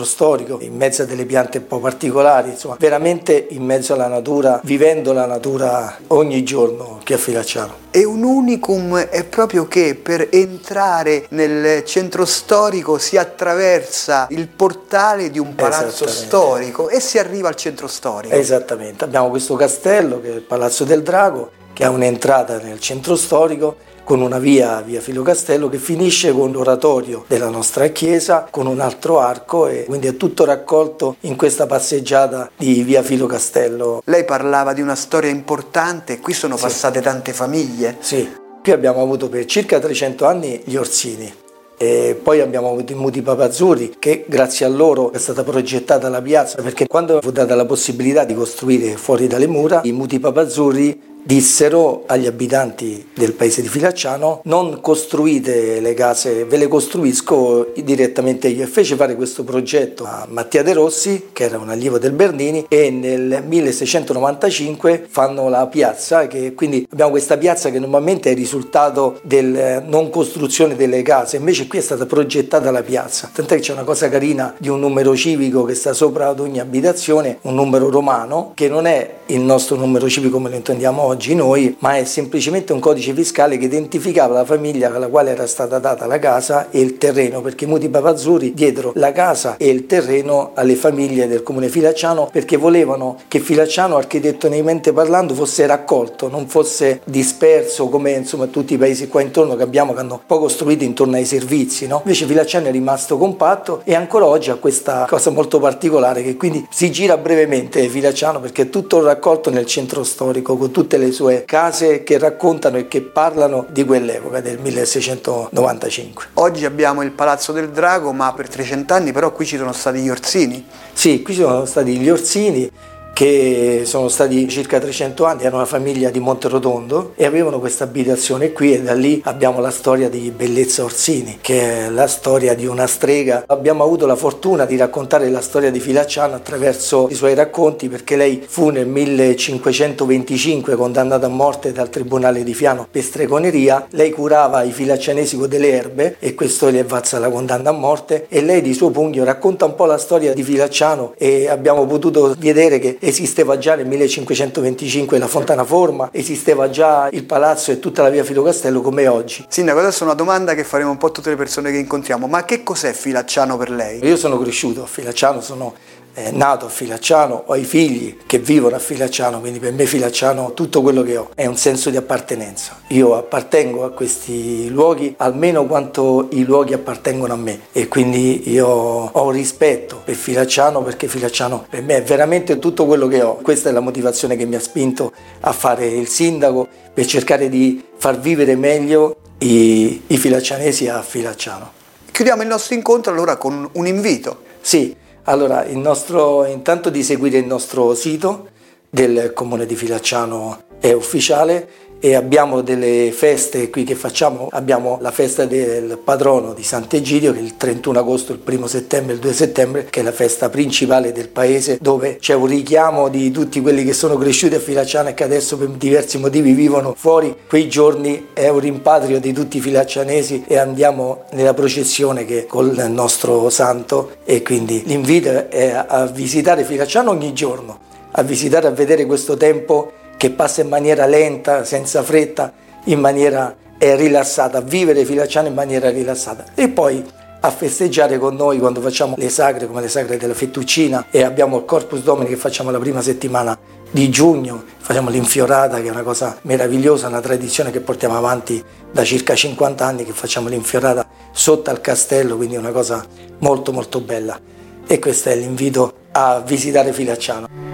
centro storico, in mezzo a delle piante un po' particolari, insomma, veramente in mezzo alla natura, vivendo la natura ogni giorno qui a Filacciano. E un unicum è proprio che per entrare nel centro storico si attraversa il portale di un palazzo storico e si arriva al centro storico. Esattamente, abbiamo questo castello che è il Palazzo del Drago, che ha un'entrata nel centro storico con una via Filocastello che finisce con l'oratorio della nostra chiesa, con un altro arco, e quindi è tutto raccolto in questa passeggiata di via Filocastello. Lei parlava di una storia importante, qui sono passate tante famiglie. Sì, qui abbiamo avuto per circa 300 anni gli Orsini. E poi abbiamo avuto i Muti Papazzurri, che grazie a loro è stata progettata la piazza, perché quando fu data la possibilità di costruire fuori dalle mura, i Muti Papazzurri dissero agli abitanti del paese di Filacciano: non costruite le case, ve le costruisco direttamente io. E fece fare questo progetto a Mattia De Rossi, che era un allievo del Bernini, e nel 1695 fanno la piazza, che quindi abbiamo questa piazza che normalmente è il risultato del non costruzione delle case, invece qui è stata progettata la piazza, tant'è che c'è una cosa carina di un numero civico che sta sopra ad ogni abitazione, un numero romano, che non è il nostro numero civico come lo intendiamo oggi noi, ma è semplicemente un codice fiscale che identificava la famiglia alla quale era stata data la casa e il terreno, perché i Muti Papazzurri diedero la casa e il terreno alle famiglie del comune Filacciano, perché volevano che Filacciano, architettonicamente parlando, fosse raccolto, non fosse disperso come insomma tutti i paesi qua intorno che abbiamo, che hanno un po' costruito intorno ai servizi, no? Invece Filacciano è rimasto compatto e ancora oggi ha questa cosa molto particolare, che quindi si gira brevemente Filacciano perché è tutto raccolto nel centro storico con tutte le sue case che raccontano e che parlano di quell'epoca del 1695. Oggi abbiamo il Palazzo del Drago, ma per 300 anni però qui ci sono stati gli Orsini. Sì, qui sono stati gli Orsini, che sono stati circa 300 anni, erano una famiglia di Monterotondo e avevano questa abitazione qui, e da lì abbiamo la storia di Bellezza Orsini, che è la storia di una strega. Abbiamo avuto la fortuna di raccontare la storia di Filacciano attraverso i suoi racconti, perché lei fu nel 1525 condannata a morte dal Tribunale di Fiano per stregoneria. Lei curava i filaccianesi con delle erbe e questo le è valsa la condanna a morte, e lei di suo pugno racconta un po' la storia di Filacciano, e abbiamo potuto vedere che esisteva già nel 1525 la Fontana Forma, esisteva già il palazzo e tutta la via Filocastello come oggi. Sindaco, adesso una domanda che faremo un po' a tutte le persone che incontriamo: ma che cos'è Filacciano per lei? Io sono cresciuto a Filacciano, sono nato a Filacciano, ho i figli che vivono a Filacciano, quindi per me Filacciano, tutto quello che ho è un senso di appartenenza. Io appartengo a questi luoghi almeno quanto i luoghi appartengono a me, e quindi io ho rispetto per Filacciano, perché Filacciano per me è veramente tutto quello che ho. Questa è la motivazione che mi ha spinto a fare il sindaco, per cercare di far vivere meglio i filaccianesi a Filacciano. Chiudiamo il nostro incontro allora con un invito. Sì. Allora, intanto di seguire il nostro sito del Comune di Filacciano è ufficiale, e abbiamo delle feste qui che facciamo. Abbiamo la festa del patrono di Sant'Egidio, che è il 31 agosto, il 1 settembre e il 2 settembre, che è la festa principale del paese, dove c'è un richiamo di tutti quelli che sono cresciuti a Filacciano e che adesso per diversi motivi vivono fuori. Quei giorni è un rimpatrio di tutti i filaccianesi e andiamo nella processione che col nostro santo, e quindi l'invito è a visitare Filacciano ogni giorno, a visitare, a vedere questo tempo che passa in maniera lenta, senza fretta, in maniera rilassata, a vivere Filacciano in maniera rilassata, e poi a festeggiare con noi quando facciamo le sagre, come le sagre della Fettuccina, e abbiamo il Corpus Domini che facciamo la prima settimana di giugno, facciamo l'infiorata, che è una cosa meravigliosa, una tradizione che portiamo avanti da circa 50 anni, che facciamo l'infiorata sotto al castello, quindi è una cosa molto molto bella, e questo è l'invito a visitare Filacciano.